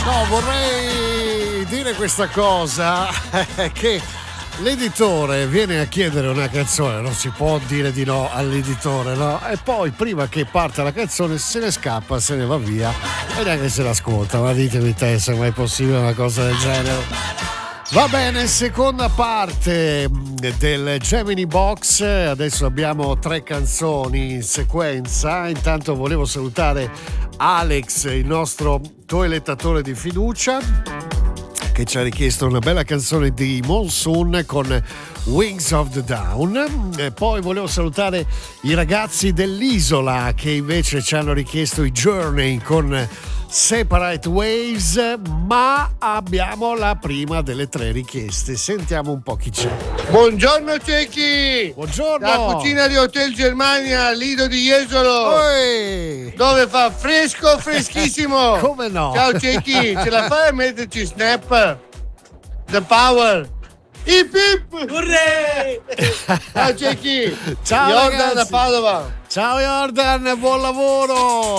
No, vorrei dire questa cosa, che l'editore viene a chiedere una canzone, non si può dire di no all'editore, no? E poi prima che parte la canzone se ne scappa, se ne va via e neanche se l'ascolta. Ma ditemi te se è mai possibile una cosa del genere. Va bene, seconda parte del Gemini Box. Adesso abbiamo 3 canzoni in sequenza. Intanto volevo salutare Alex, il nostro toilettatore di fiducia, che ci ha richiesto una bella canzone di Monsoon con Wings of the Dawn. E poi volevo salutare i ragazzi dell'Isola, che invece ci hanno richiesto i Journey con Separate Waves, ma abbiamo la prima delle 3 richieste. Sentiamo un po' chi c'è. Buongiorno Cecchi! Buongiorno! La cucina di Hotel Germania, Lido di Jesolo! Oi! Dove fa fresco, freschissimo! Come no? Ciao Cecchi, ce la fai a metterci Snap? The Power! Hip hip! Urrè! Ciao Cecchi! Ciao Jordan ragazzi. da Padova! Ciao Jordan, buon lavoro!